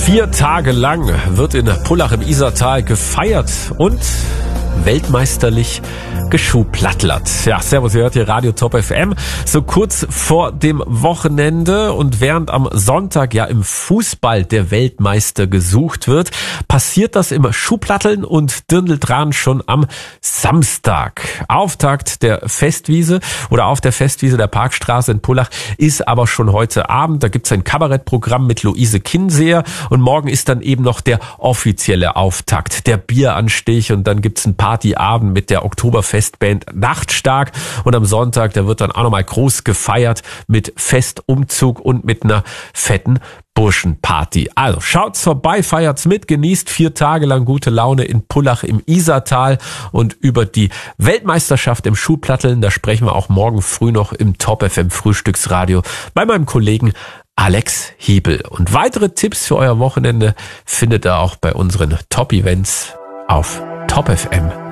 4 Tage lang wird in Pullach im Isartal gefeiert und weltmeisterlich geschuhplattlert. Ja, servus, ihr hört hier Radio Top FM. So kurz vor dem Wochenende und während am Sonntag ja im Fußball der Weltmeister gesucht wird, passiert das im Schuhplatteln und Dirndl-Dran schon am Samstag. Auftakt der Festwiese oder auf der Festwiese der Parkstraße in Pullach ist aber schon heute Abend. Da gibt's ein Kabarettprogramm mit Luise Kinseher und morgen ist dann eben noch der offizielle Auftakt, der Bieranstich, und dann gibt's ein Partyabend mit der Oktoberfestband Nachtstark und am Sonntag, da wird dann auch nochmal groß gefeiert mit Festumzug und mit einer fetten Burschenparty. Also schaut's vorbei, feiert's mit, genießt 4 Tage lang gute Laune in Pullach im Isartal, und über die Weltmeisterschaft im Schuhplatteln, da sprechen wir auch morgen früh noch im Top FM Frühstücksradio bei meinem Kollegen Alex Hiebel. Und weitere Tipps für euer Wochenende findet ihr auch bei unseren Top-Events auf topfm.de.